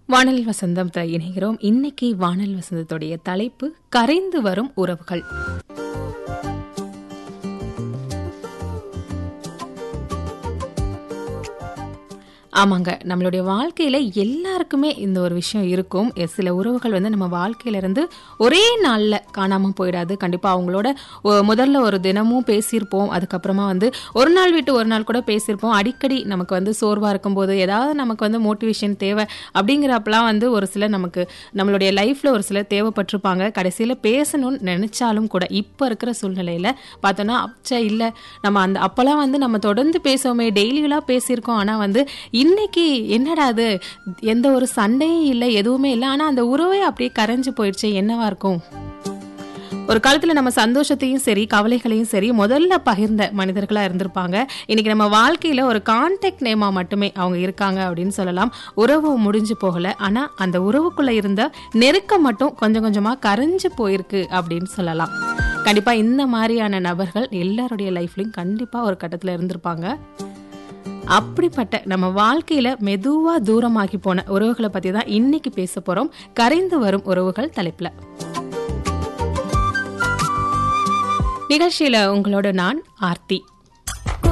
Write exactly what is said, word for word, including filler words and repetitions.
வானல் வசந்தம் இணைகிறோம். இன்னைக்கு வானல் வசந்தத்துடைய தலைப்பு கரைந்து வரும் உறவுகள். ஆமாங்க, நம்மளுடைய வாழ்க்கையில எல்லாருக்குமே இந்த ஒரு விஷயம் இருக்கும். சில உறவுகள் வந்து நம்ம வாழ்க்கையில இருந்து ஒரே நாள்ல காணாம போயிடாது. கண்டிப்பா அவங்களோட முதல்ல ஒரு தினமும் பேசியிருப்போம், அதுக்கப்புறமா வந்து ஒரு நாள் விட்டு ஒரு நாள் கூட பேசியிருப்போம். அடிக்கடி நமக்கு வந்து சோர்வா இருக்கும்போது ஏதாவது நமக்கு வந்து மோட்டிவேஷன் தேவை அப்படிங்கிறப்பெல்லாம் வந்து ஒரு சில நமக்கு நம்மளுடைய லைஃப்ல ஒரு சில தேவைப்பட்டிருப்பாங்க. கடைசியில பேசணும்னு நினைச்சாலும் கூட இப்ப இருக்கிற சூழ்நிலையில பார்த்தோம்னா அச்சா இல்ல நம்ம அந்த அப்பெல்லாம் வந்து நம்ம தொடர்ந்து பேசுவோமே, டெய்லியெல்லாம் பேசியிருக்கோம். ஆனா வந்து இன்னைக்கு என்னடா அது, எந்த ஒரு சண்டையும் இல்லை, எதுவுமே இல்லை, ஆனா அந்த உறவே அப்படியே கரைஞ்சு போயிடுச்சு. என்னவா இருக்கும்? ஒரு காலத்துல நம்ம சந்தோஷத்தையும் சரி கவலைகளையும் சரி முதல்ல பகிர்ந்த மனிதர்களா இருந்திருப்பாங்க. இன்னைக்கு நம்ம வாழ்க்கையில ஒரு கான்டாக்ட் நேமா மட்டுமே அவங்க இருக்காங்க அப்படின்னு சொல்லலாம். உறவு முடிஞ்சு போகல, ஆனா அந்த உறவுக்குள்ள இருந்த நெருக்கம் மட்டும் கொஞ்சம் கொஞ்சமா கரைஞ்சு போயிருக்கு அப்படின்னு சொல்லலாம். கண்டிப்பா இந்த மாதிரியான நபர்கள் எல்லாருடைய லைஃப்லயும் கண்டிப்பா ஒரு கட்டத்துல இருந்திருப்பாங்க. அப்படிப்பட்ட நம்ம வாழ்க்கையில மெதுவா தூரமாகி போன உறவுகளை பத்தி தான் இன்னைக்கு பேச போறோம். கரைந்து வரும் உறவுகள் தலைப்புல நிகழ்ச்சியில உங்களோட நான் ஆர்த்தி.